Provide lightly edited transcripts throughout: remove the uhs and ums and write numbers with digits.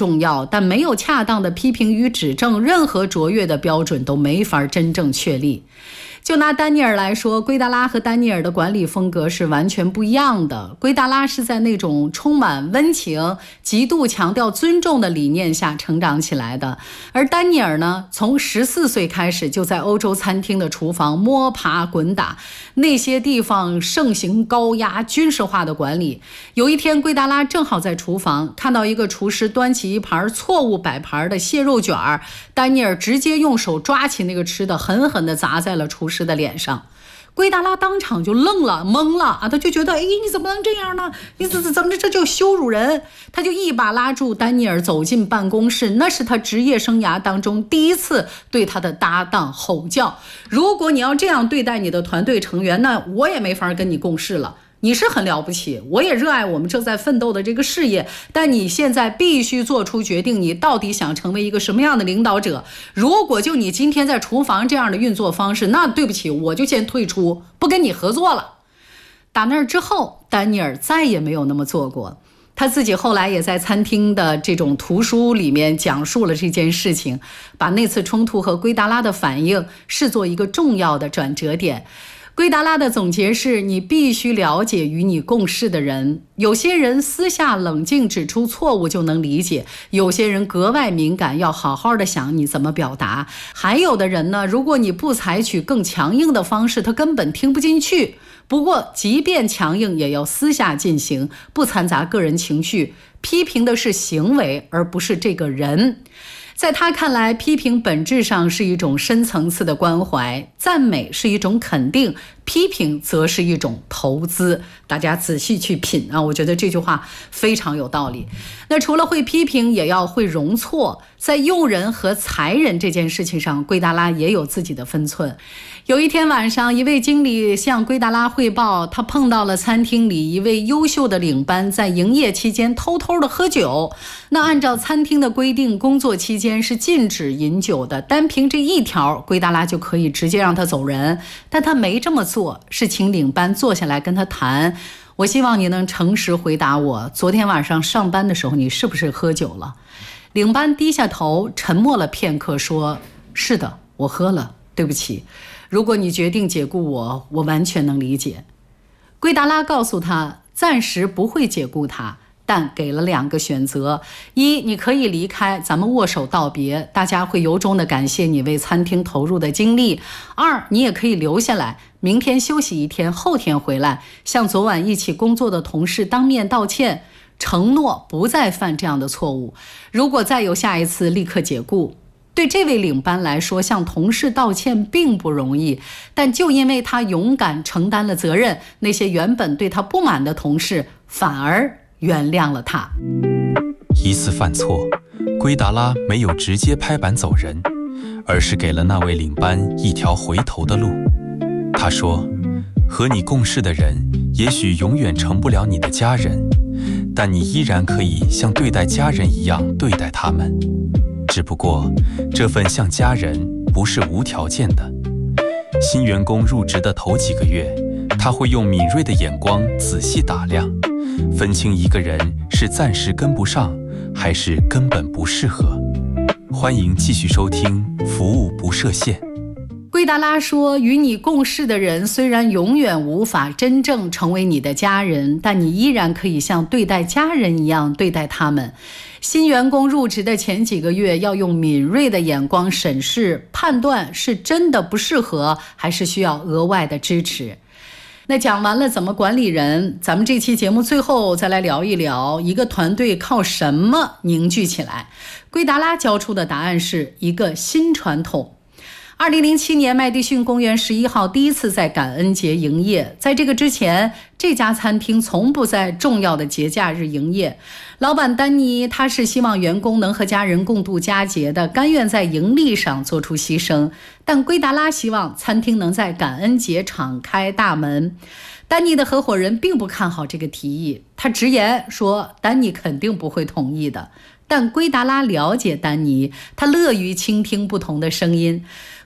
重要，但没有恰当的批评与指正，任何卓越的标准都没法真正确立。就拿丹尼尔来说，圭达拉和丹尼尔的管理风格是完全不一样的。圭达拉是在那种充满温情、极度强调尊重的理念下成长起来的，而丹尼尔呢，从14岁开始就在欧洲餐厅的厨房摸爬滚打，那些地方盛行高压、军事化的管理。有一天，圭达拉正好在厨房看到一个厨师端起一盘错误摆盘的蟹肉卷，丹尼尔直接用手抓起那个吃的，狠狠地砸在了厨师的脸上。圭达拉当场就愣了，懵了啊！他就觉得，你怎么能这样呢？你怎么这就羞辱人？他就一把拉住丹尼尔走进办公室，那是他职业生涯当中第一次对他的搭档吼叫：如果你要这样对待你的团队成员，那我也没法跟你共事了。你是很了不起，我也热爱我们正在奋斗的这个事业，但你现在必须做出决定，你到底想成为一个什么样的领导者？如果就你今天在厨房这样的运作方式，那对不起，我就先退出，不跟你合作了。打那儿之后，丹尼尔再也没有那么做过。他自己后来也在餐厅的这种图书里面讲述了这件事情，把那次冲突和圭达拉的反应视作一个重要的转折点。圭达拉的总结是：你必须了解与你共事的人，有些人私下冷静指出错误就能理解，有些人格外敏感，要好好的想你怎么表达，还有的人呢，如果你不采取更强硬的方式，他根本听不进去。不过即便强硬也要私下进行，不掺杂个人情绪，批评的是行为而不是这个人。在他看来，批评本质上是一种深层次的关怀，赞美是一种肯定，批评则是一种投资。大家仔细去品啊，我觉得这句话非常有道理。那除了会批评，也要会容错。在用人和裁人这件事情上，圭达拉也有自己的分寸。有一天晚上，一位经理向圭达拉汇报，他碰到了餐厅里一位优秀的领班在营业期间偷偷的喝酒。那按照餐厅的规定，工作期间是禁止饮酒的，单凭这一条，圭达拉就可以直接让他走人。但他没这么做，是请领班坐下来跟他谈。我希望你能诚实回答我，昨天晚上上班的时候你是不是喝酒了？领班低下头沉默了片刻，说：是的，我喝了，对不起。如果你决定解雇我，我完全能理解。圭达拉告诉他，暂时不会解雇他，但给了2个选择：一，你可以离开，咱们握手道别，大家会由衷的感谢你为餐厅投入的精力；二，你也可以留下来，明天休息1天，后天回来，向昨晚一起工作的同事当面道歉，承诺不再犯这样的错误。如果再有下一次，立刻解雇。对这位领班来说，向同事道歉并不容易，但就因为他勇敢承担了责任，那些原本对他不满的同事反而原谅了他。 一次犯错，圭达拉没有直接拍板走人，而是给了那位领班一条回头的路。他说，和你共事的人也许永远成不了你的家人，但你依然可以像对待家人一样对待他们。只不过这份像家人不是无条件的。新员工入职的头几个月，他会用敏锐的眼光仔细打量，分清一个人是暂时跟不上，还是根本不适合。欢迎继续收听服务不设限。 圭达拉说，与你共事的人虽然永远无法真正成为你的家人，但你依然可以像对待家人一样对待他们。新员工入职的前几个月，要用敏锐的眼光审视，判断是真的不适合，还是需要额外的支持。那讲完了怎么管理人，咱们这期节目最后再来聊一聊一个团队靠什么凝聚起来。圭达拉交出的答案是一个新传统。2007年，麦迪逊公园11号第一次在感恩节营业。在这个之前，这家餐厅从不在重要的节假日营业。老板丹尼，他是希望员工能和家人共度佳节的，甘愿在盈利上做出牺牲。但圭达拉希望餐厅能在感恩节敞开大门。丹尼的合伙人并不看好这个提议，他直言说丹尼肯定不会同意的。但圭达拉了解丹尼，他乐于倾听不同的声音。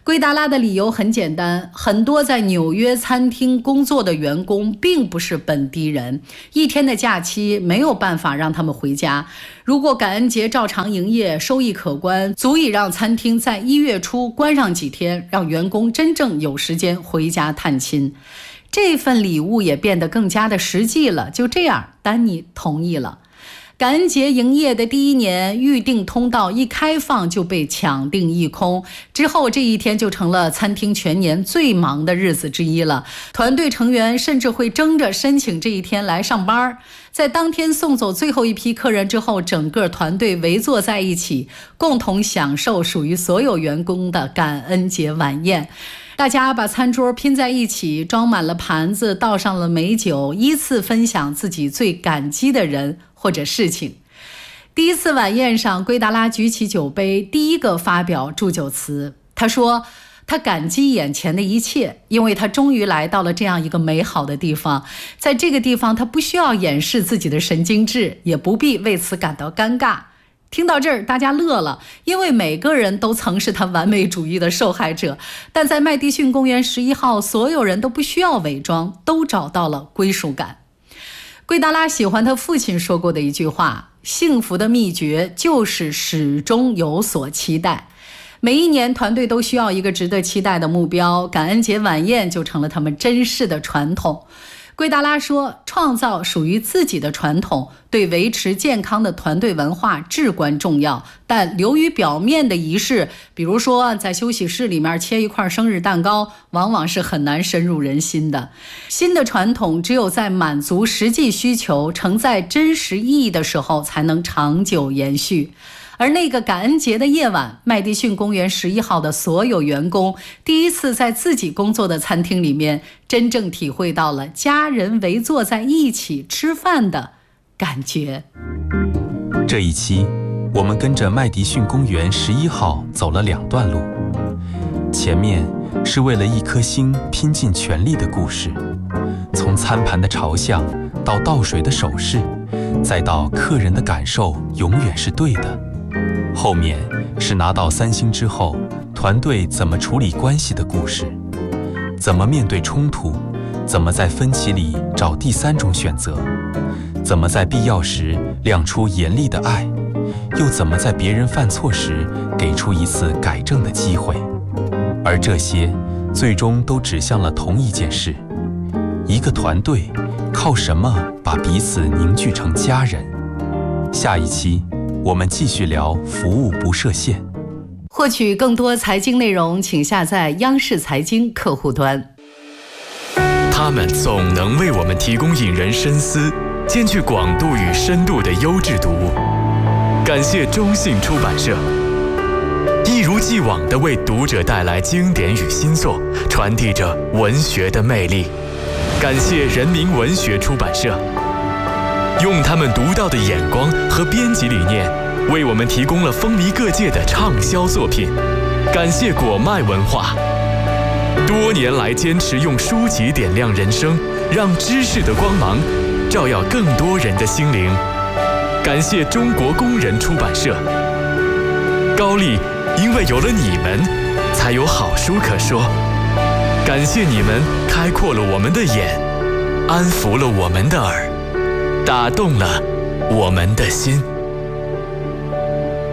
圭达拉的理由很简单，很多在纽约餐厅工作的员工并不是本地人，一天的假期没有办法让他们回家。如果感恩节照常营业，收益可观，足以让餐厅在1月初关上几天，让员工真正有时间回家探亲。这份礼物也变得更加的实际了。就这样，丹尼同意了。感恩节营业的第1年，预订通道一开放就被抢订一空，之后这一天就成了餐厅全年最忙的日子之一了。团队成员甚至会争着申请这一天来上班。在当天送走最后一批客人之后，整个团队围坐在一起，共同享受属于所有员工的感恩节晚宴。大家把餐桌拼在一起，装满了盘子，倒上了美酒，依次分享自己最感激的人或者事情。第一次晚宴上，圭达拉举起酒杯，第一个发表祝酒词。他说他感激眼前的一切，因为他终于来到了这样一个美好的地方。在这个地方，他不需要掩饰自己的神经质，也不必为此感到尴尬。听到这儿，大家乐了，因为每个人都曾是他完美主义的受害者。但在麦迪逊公园11号，所有人都不需要伪装，都找到了归属感。圭达拉喜欢他父亲说过的一句话：幸福的秘诀就是始终有所期待。每一年，团队都需要一个值得期待的目标，感恩节晚宴就成了他们珍视的传统。圭达拉说，创造属于自己的传统，对维持健康的团队文化至关重要。但流于表面的仪式，比如说在休息室里面切一块生日蛋糕，往往是很难深入人心的。新的传统只有在满足实际需求、承载真实意义的时候，才能长久延续。而那个感恩节的夜晚，麦迪逊公园11号的所有员工第一次在自己工作的餐厅里面，真正体会到了家人围坐在一起吃饭的感觉。 这一期，我们跟着麦迪逊公园11号走了2段路，前面是为了一颗星拼尽全力的故事，从餐盘的朝向到倒水的手势，再到客人的感受永远是对的。后面是拿到3星之后，团队怎么处理关系的故事，怎么面对冲突，怎么在分歧里找第3种选择，怎么在必要时亮出严厉的爱，又怎么在别人犯错时给出一次改正的机会。而这些最终都指向了同一件事：一个团队靠什么把彼此凝聚成家人？下一期我们继续聊服务不设限。 获取更多财经内容，请下载央视财经客户端。 他们总能为我们提供引人深思、兼具广度与深度的优质读物。感谢中信出版社，一如既往地为读者带来经典与新作，传递着文学的魅力。感谢人民文学出版社，用他们独到的眼光和编辑理念，为我们提供了风靡各界的畅销作品。感谢果麦文化，多年来坚持用书籍点亮人生，让知识的光芒照耀更多人的心灵。感谢中国工人出版社，高丽因为有了你们，才有好书可说。感谢你们开阔了我们的眼，安抚了我们的耳，打动了我们的心。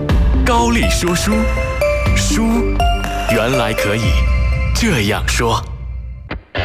高丽说书，书原来可以这样说。